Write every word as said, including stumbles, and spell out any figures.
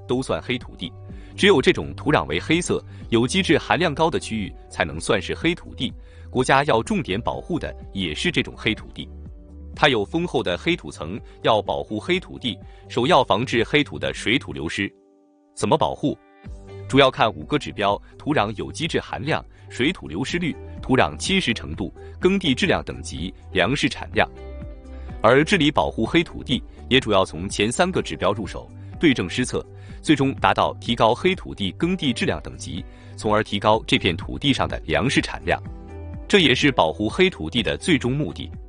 都算黑土地。只有这种土壤为黑色、有机质含量高的区域才能算是黑土地。国家要重点保护的也是这种黑土地。它有丰厚的黑土层，要保护黑土地，首要防治黑土的水土流失。怎么保护？主要看五个指标：土壤有机质含量、水土流失率、土壤侵蚀程度、耕地质量等级、粮食产量。而治理保护黑土地，也主要从前三个指标入手，对症施策，最终达到提高黑土地耕地质量等级，从而提高这片土地上的粮食产量。这也是保护黑土地的最终目的。